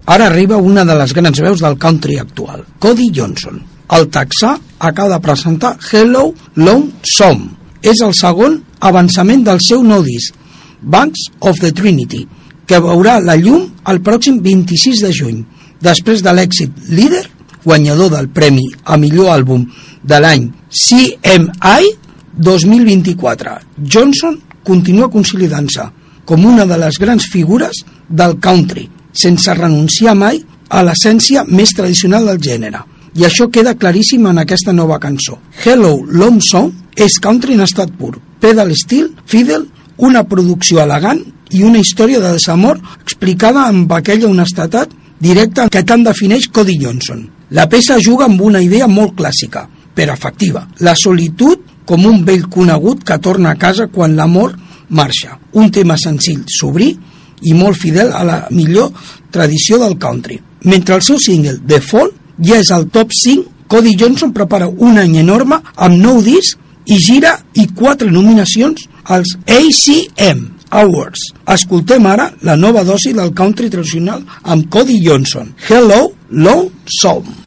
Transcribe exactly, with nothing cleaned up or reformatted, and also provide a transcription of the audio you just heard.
Ara arriba una de les grans veus del country actual, Cody Johnson. El texà acaba de presentar Hello, Lonesome. És el segon avançament del seu nou disc, Banks of the Trinity, que veurà la llum el pròxim vint-i-sis de juny. Després de l'èxit líder, guanyador del premi a millor àlbum de l'any C M I dos mil vint-i-quatre, Johnson continua consolidant-se com una de les grans figures del country, sense renunciar mai a l'essència més tradicional del gènere. I això queda claríssim en aquesta nova cançó. Hello, Lonesome és country en estat pur, pedal steel, fiddle, una producció elegant i una història de desamor explicada amb aquella honestedat directa que tant defineix Cody Johnson. La peça juga amb una idea molt clàssica, però efectiva. La solitud com un vell conegut que torna a casa quan l'amor marxa. Un tema senzill, sobrí i molt fidel a la millor tradició del country. Mentre el seu single, The Fall, ja és al top cinc, Cody Johnson prepara un any enorme amb nou discs i gira i quatre nominacions als A C M Awards. Escoltem ara la nova dosi del country tradicional amb Cody Johnson. Hello, Lonesome.